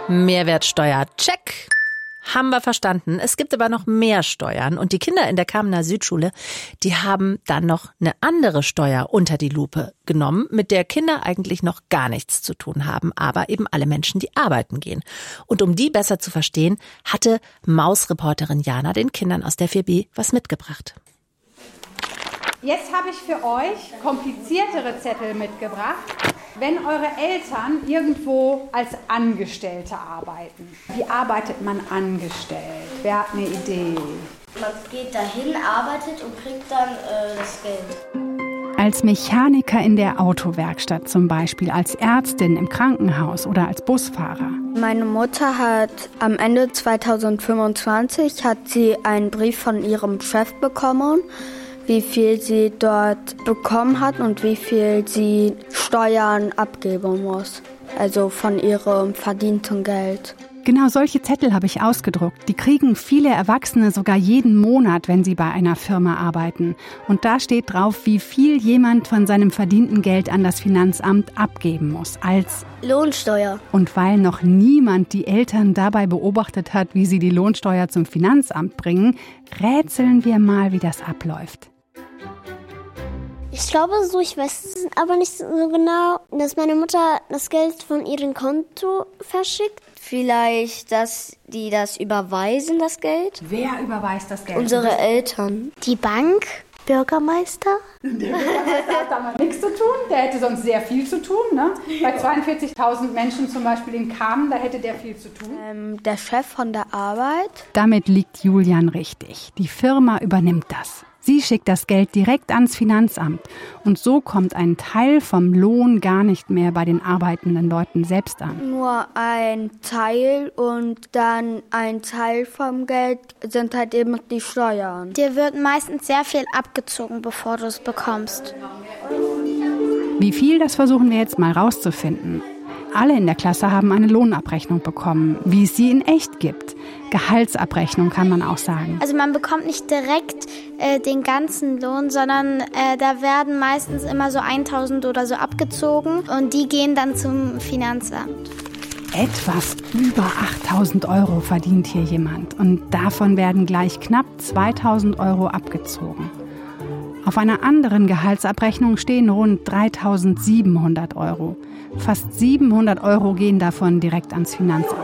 Mehrwertsteuer, check. Haben wir verstanden. Es gibt aber noch mehr Steuern. Und die Kinder in der Kamener Südschule, die haben dann noch eine andere Steuer unter die Lupe genommen, mit der Kinder eigentlich noch gar nichts zu tun haben, aber eben alle Menschen, die arbeiten gehen. Und um die besser zu verstehen, hatte Mausreporterin Jana den Kindern aus der 4B was mitgebracht. Jetzt habe ich für euch kompliziertere Zettel mitgebracht. Wenn eure Eltern irgendwo als Angestellte arbeiten, wie arbeitet man angestellt? Wer hat eine Idee? Man geht dahin, arbeitet und kriegt dann das Geld. Als Mechaniker in der Autowerkstatt zum Beispiel, als Ärztin im Krankenhaus oder als Busfahrer. Meine Mutter hat am Ende 2025 hat sie einen Brief von ihrem Chef bekommen, wie viel sie dort bekommen hat und wie viel sie Steuern abgeben muss. Also von ihrem verdienten Geld. Genau solche Zettel habe ich ausgedruckt. Die kriegen viele Erwachsene sogar jeden Monat, wenn sie bei einer Firma arbeiten. Und da steht drauf, wie viel jemand von seinem verdienten Geld an das Finanzamt abgeben muss. Als Lohnsteuer. Und weil noch niemand die Eltern dabei beobachtet hat, wie sie die Lohnsteuer zum Finanzamt bringen, rätseln wir mal, wie das abläuft. Ich glaube so, ich weiß es aber nicht so genau, dass meine Mutter das Geld von ihrem Konto verschickt. Vielleicht, dass die das überweisen, das Geld. Wer überweist das Geld? Unsere Eltern. Die Bank? Bürgermeister? Der Bürgermeister hat damit nichts zu tun. Der hätte sonst sehr viel zu tun. Ne? Bei 42.000 Menschen zum Beispiel in Kamen, da hätte der viel zu tun. Der Chef von der Arbeit. Damit liegt Julian richtig. Die Firma übernimmt das. Sie schickt das Geld direkt ans Finanzamt. Und so kommt ein Teil vom Lohn gar nicht mehr bei den arbeitenden Leuten selbst an. Nur ein Teil und dann ein Teil vom Geld sind halt eben die Steuern. Dir wird meistens sehr viel abgezogen, bevor du es bekommst. Wie viel, das versuchen wir jetzt mal rauszufinden. Alle in der Klasse haben eine Lohnabrechnung bekommen, wie es sie in echt gibt. Gehaltsabrechnung kann man auch sagen. Also man bekommt nicht direkt den ganzen Lohn, sondern da werden meistens immer so 1.000 oder so abgezogen und die gehen dann zum Finanzamt. Etwas über 8.000 Euro verdient hier jemand und davon werden gleich knapp 2.000 Euro abgezogen. Auf einer anderen Gehaltsabrechnung stehen rund 3.700 Euro. Fast 700 Euro gehen davon direkt ans Finanzamt.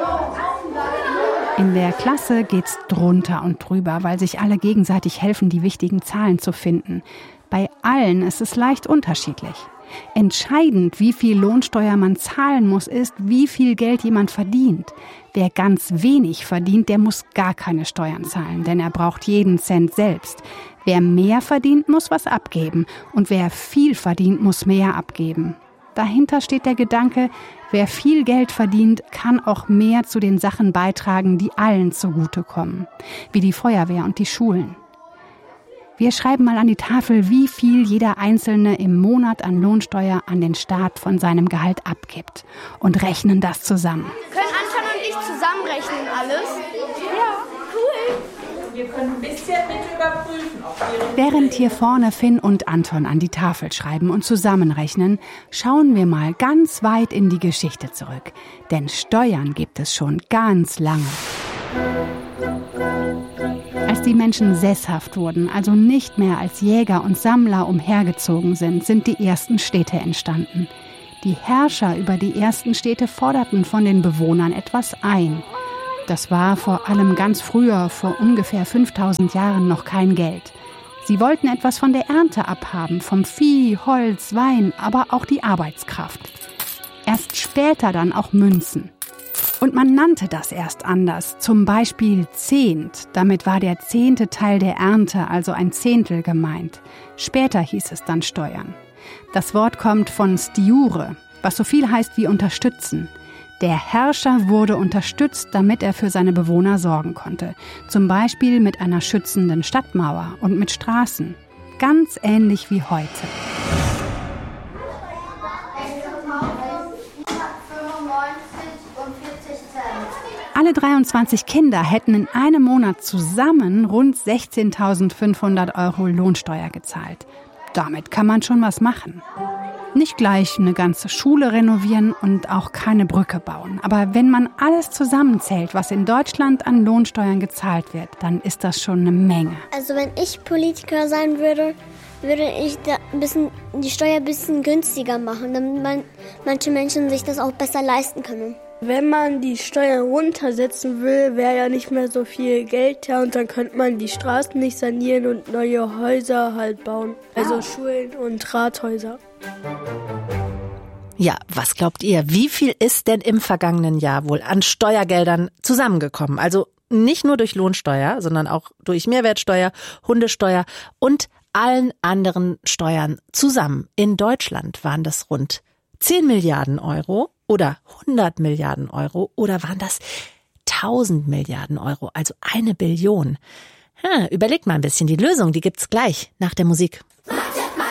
In der Klasse geht's drunter und drüber, weil sich alle gegenseitig helfen, die wichtigen Zahlen zu finden. Bei allen ist es leicht unterschiedlich. Entscheidend, wie viel Lohnsteuer man zahlen muss, ist, wie viel Geld jemand verdient. Wer ganz wenig verdient, der muss gar keine Steuern zahlen, denn er braucht jeden Cent selbst. Wer mehr verdient, muss was abgeben. Und wer viel verdient, muss mehr abgeben. Dahinter steht der Gedanke, wer viel Geld verdient, kann auch mehr zu den Sachen beitragen, die allen zugutekommen, wie die Feuerwehr und die Schulen. Wir schreiben mal an die Tafel, wie viel jeder Einzelne im Monat an Lohnsteuer an den Staat von seinem Gehalt abgibt und rechnen das zusammen. Können Anton und ich zusammenrechnen alles? Ja, cool. Wir können ein bisschen mit überprüfen, ob wir... Während hier vorne Finn und Anton an die Tafel schreiben und zusammenrechnen, schauen wir mal ganz weit in die Geschichte zurück. Denn Steuern gibt es schon ganz lange. Als die Menschen sesshaft wurden, also nicht mehr als Jäger und Sammler umhergezogen sind, sind die ersten Städte entstanden. Die Herrscher über die ersten Städte forderten von den Bewohnern etwas ein. Das war vor allem ganz früher, vor ungefähr 5000 Jahren, noch kein Geld. Sie wollten etwas von der Ernte abhaben, vom Vieh, Holz, Wein, aber auch die Arbeitskraft. Erst später dann auch Münzen. Und man nannte das erst anders, zum Beispiel Zehnt. Damit war der 10. Teil der Ernte, also ein Zehntel gemeint. Später hieß es dann Steuern. Das Wort kommt von stiure, was so viel heißt wie unterstützen. Der Herrscher wurde unterstützt, damit er für seine Bewohner sorgen konnte. Zum Beispiel mit einer schützenden Stadtmauer und mit Straßen. Ganz ähnlich wie heute. Alle 23 Kinder hätten in einem Monat zusammen rund 16.500 Euro Lohnsteuer gezahlt. Damit kann man schon was machen. Nicht gleich eine ganze Schule renovieren und auch keine Brücke bauen. Aber wenn man alles zusammenzählt, was in Deutschland an Lohnsteuern gezahlt wird, dann ist das schon eine Menge. Also wenn ich Politiker sein würde, würde ich die Steuer ein bisschen günstiger machen, damit manche Menschen sich das auch besser leisten können. Wenn man die Steuern runtersetzen will, wäre ja nicht mehr so viel Geld da und dann könnte man die Straßen nicht sanieren und neue Häuser halt bauen. Also Schulen und Rathäuser. Ja, was glaubt ihr? Wie viel ist denn im vergangenen Jahr wohl an Steuergeldern zusammengekommen? Also nicht nur durch Lohnsteuer, sondern auch durch Mehrwertsteuer, Hundesteuer und allen anderen Steuern zusammen. In Deutschland waren das rund 10 Milliarden Euro oder 100 Milliarden Euro oder waren das 1000 Milliarden Euro, also 1 Billion. Überlegt mal ein bisschen, die Lösung, die gibt's gleich nach der Musik.